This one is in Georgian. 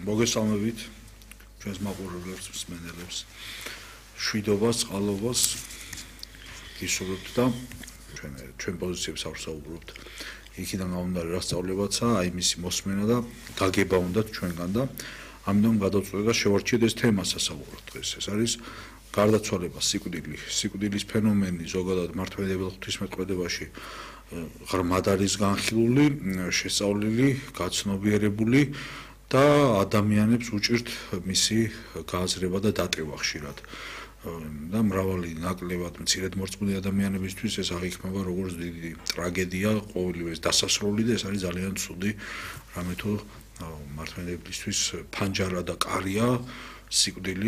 მოგესალმებით ჩვენს მაყურებლებს, მსმენელებს. შვიდობას, წყალობას გისურვებთ და ჩვენ პოზიციებს ავსაუბრობთ. იქიდან გამომდინარე რა სწავლებაცაა, აი მისი მოსმენა და გაგება უნდათ ჩვენგან და ამიტომ გადავწყვეტე და შევარჩიეთ ეს თემა სასაუბრო დღეს. ეს არის გარდაცვალება, სიკვდილის ფენომენი ზოგადად მართლმადიდებელ ღვთისმეტყველებაში ღრმად არის განხილული, შესწავლილი, გაცნობიერებული და ადამიანებს უჭირთ მისი გააზრება და დატევა ხშირად. და მრავალი ნაკლებად მცირედ მორწმუნე ადამიანებისთვის ეს აღიქმება როგორც დიდი ტრაგედია, ყოველივე ეს დასასრული და ეს არის ძალიან ცუდი რამე თუ მართლმადიდებლისთვის ფანჯარა და კარია სიკვდილი